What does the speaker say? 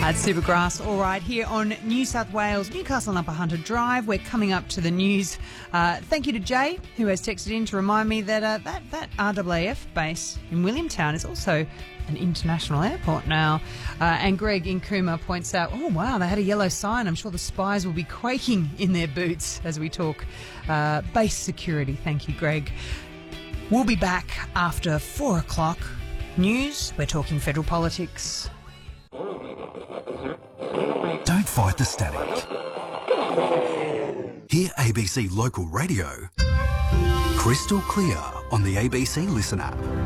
At Supergrass, all right, here on New South Wales, Newcastle and Upper Hunter Drive. We're coming up to the news. Thank you to Jay, who has texted in to remind me that that RAAF base in Williamtown is also an international airport now. And Greg in Cooma points out, oh, wow, they had a yellow sign. I'm sure the spies will be quaking in their boots as we talk base security. Thank you, Greg. We'll be back after 4 o'clock. News, we're talking federal politics. Don't fight the static. Hear ABC Local Radio crystal clear on the ABC Listen app.